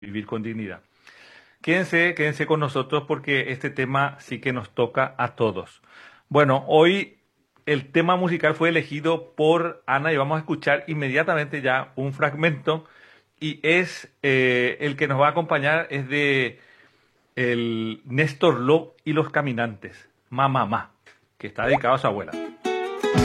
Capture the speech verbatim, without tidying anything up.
vivir con dignidad. Quédense, quédense con nosotros porque este tema sí que nos toca a todos. Bueno, hoy el tema musical fue elegido por Ana y vamos a escuchar inmediatamente ya un fragmento y es eh, el que nos va a acompañar es de el Néstor Ló y los Caminantes, Mamá, Ma, que está dedicado a su abuela.